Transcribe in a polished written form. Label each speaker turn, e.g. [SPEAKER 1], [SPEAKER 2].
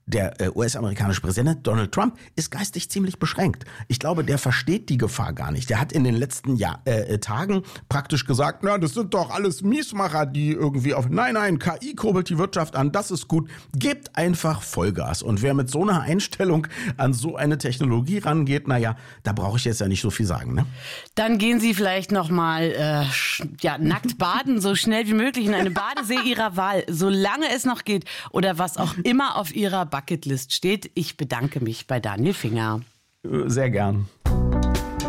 [SPEAKER 1] Der US-amerikanische Präsident Donald Trump ist geistig ziemlich beschränkt. Ich glaube, der versteht die Gefahr gar nicht. Der hat in den letzten Tagen praktisch gesagt, na, das sind doch alles Miesmacher, die irgendwie Nein, KI kurbelt die Wirtschaft an, das ist gut. Gebt einfach Vollgas. Und wer mit so einer Einstellung an so eine Technologie rangeht, naja, da brauche ich jetzt ja nicht so viel sagen, ne?
[SPEAKER 2] Dann gehen Sie vielleicht nochmal nackt baden, so schnell wie möglich in eine Badesee Ihrer Wahl, solange es noch geht oder was auch immer auf Ihrer Bucketlist steht. Ich bedanke mich bei Daniel Finger.
[SPEAKER 1] Sehr gern.